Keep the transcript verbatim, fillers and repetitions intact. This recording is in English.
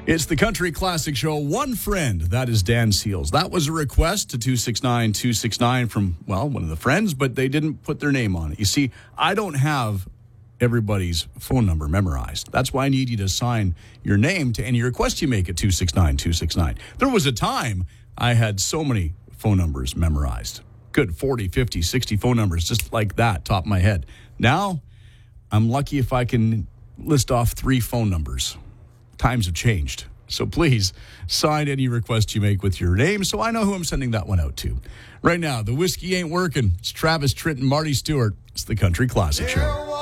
It's the Country Classic Show. One friend, that is Dan Seals. That was a request to two six nine two six nine from, well, one of the friends, but they didn't put their name on it. You see, I don't have everybody's phone number memorized. That's why I need you to assign your name to any request you make at two six nine two six nine. There was a time I had so many phone numbers memorized. Good forty, fifty, sixty phone numbers, just like that, top of my head. Now, I'm lucky if I can list off three phone numbers. Times have changed. So please sign any request you make with your name so I know who I'm sending that one out to. Right now, the whiskey ain't working. It's Travis Tritt and Marty Stewart. It's the Country Classic Show.